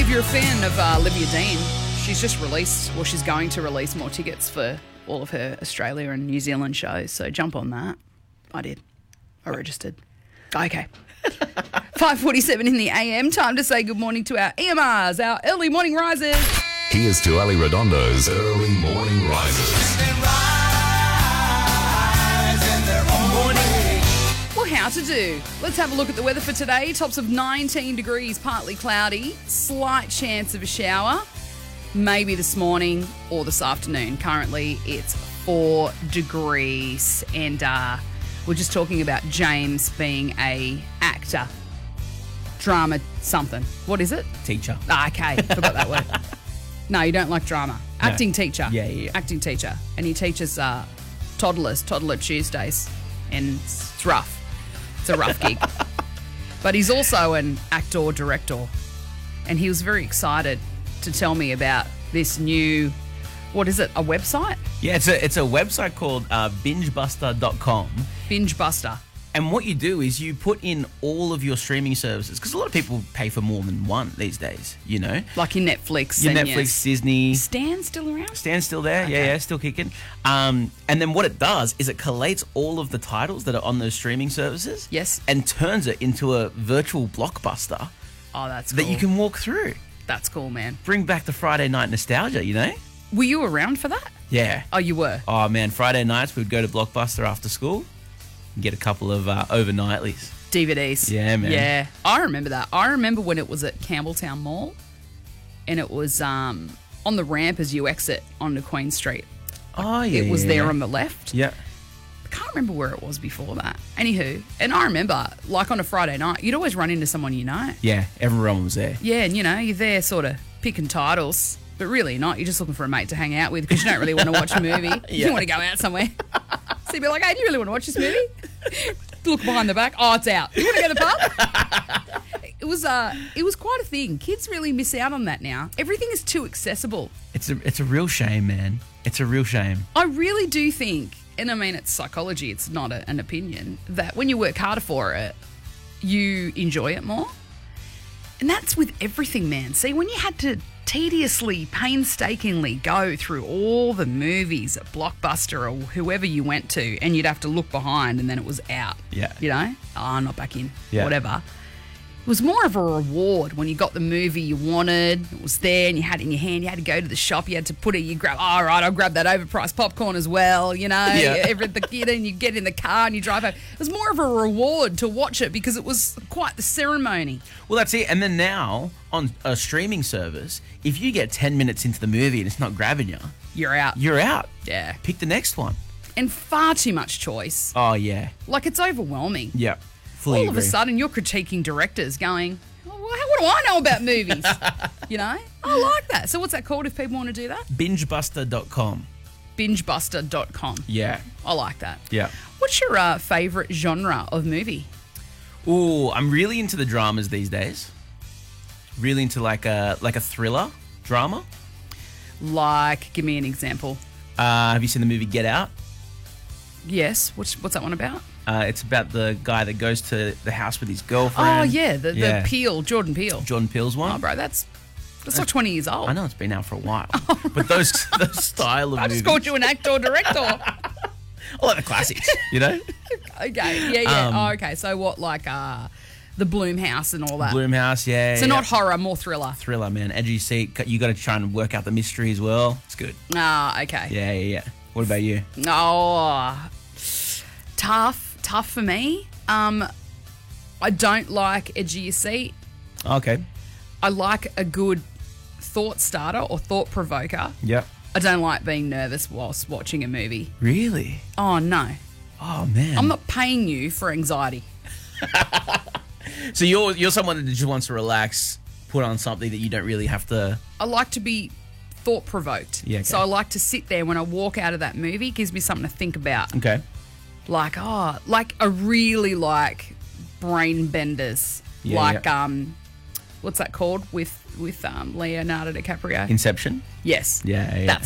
If you're a fan of Olivia Dean, she's just released, or she's going to release more tickets for all of her Australia and New Zealand shows. So jump on that. I did. I registered. Okay. 5:47 in the AM. Time to say good morning to our EMRs, our early morning risers. Here's to Ali Redondo's Early Morning Risers. Well, how to do? Let's have a look at the weather for today. Tops of 19 degrees, partly cloudy, slight chance of a shower, maybe this morning or this afternoon. Currently, it's 4 degrees, and we're just talking about James being a actor, drama something. What is it? Teacher. Okay, forgot that word. No, you don't like drama. Acting teacher. Yeah. Acting teacher. And he teaches toddlers, Toddler Tuesdays. And it's rough. It's a rough gig. But he's also an actor-director. And he was very excited to tell me about this new, what is it, a website? Yeah, it's a website called bingebuster.com. Bingebuster. And what you do is you put in all of your streaming services, because a lot of people pay for more than one these days, you know. Like your Netflix. Your and Netflix, Disney. Stan's still around? Stan's still there, Okay. yeah, still kicking. And then what it does is it collates all of the titles that are on those streaming services. Yes. And turns it into a virtual blockbuster Oh, that's cool. that you can walk through. That's cool, man. Bring back the Friday night nostalgia, you know? Were you around for that? Yeah. Oh, you were? Oh, man, Friday nights we'd go to Blockbuster after school and get a couple of overnightlies. DVDs. Yeah, man. Yeah. I remember that. I remember when it was at Campbelltown Mall and it was on the ramp as you exit onto Queen Street. Oh, yeah. It was yeah, there yeah. on the left. Yeah. I can't remember where it was before that. Anywho, and I remember, like on a Friday night, you'd always run into someone you know. Yeah, everyone was there. Yeah, and you know, you're there sort of picking titles, but really not. You're just looking for a mate to hang out with because you don't really want to watch a movie. You want to go out somewhere. So you'd be like, hey, do you really want to watch this movie? Look behind the back. Oh, it's out. You want to go to the pub? It was quite a thing. Kids really miss out on that now. Everything is too accessible. It's a real shame, man. It's a real shame. I really do think, and I mean, it's psychology, it's not an opinion, that when you work harder for it, you enjoy it more. And that's with everything, man. See, when you had to tediously, painstakingly go through all the movies at Blockbuster or whoever you went to, and you'd have to look behind and then it was out. Yeah. You know? Oh, I'm not back in. Yeah. Whatever. It was more of a reward when you got the movie you wanted. It was there and you had it in your hand. You had to go to the shop. You had to put it, you grab, all right, I'll grab that overpriced popcorn as well, you know. Yeah. You get in the car and you drive home. It was more of a reward to watch it because it was quite the ceremony. Well, that's it. And then now, on a streaming service, if you get 10 minutes into the movie and it's not grabbing you, You're out. you're out. Yeah. Pick the next one. And far too much choice. Oh, yeah. Like, it's overwhelming. Yeah. Fully All agree. of a sudden, you're critiquing directors going, oh, well, what do I know about movies? You know? I like that. So what's that called if people want to do that? Bingebuster.com. Bingebuster.com. Yeah. I like that. Yeah. What's your favourite genre of movie? Ooh, I'm really into the dramas these days. Really into like a thriller drama. Like, give me an example. Have you seen the movie Get Out? Yes. What's that one about? It's about the guy that goes to the house with his girlfriend. Oh, yeah. The Peele, Jordan Peele. Jordan Peele's one. Oh, bro, that's like 20 years old. I know it's been out for a while, but those style of I movies. just called you an actor-director. I like the classics, you know. Okay. Yeah. Oh, okay. So what, like the Bloomhouse and all that? Bloomhouse, yeah. So not horror, more thriller. Thriller, man. Edgy seat. You got to try and work out the mystery as well. It's good. Ah, okay. Yeah. What about you? Oh, tough for me. I don't like edgy your seat. Okay. I like a good thought starter or thought provoker. Yep. I don't like being nervous whilst watching a movie. Really? Oh, no. Oh, man. I'm not paying you for anxiety. So you're someone that just wants to relax, put on something that you don't really have to. I like to be thought provoked. Yeah, okay. So I like to sit there when I walk out of that movie. It gives me something to think about. Okay. Like I really like brain benders. Yeah, what's that called with Leonardo DiCaprio? Inception. Yes. Yeah. That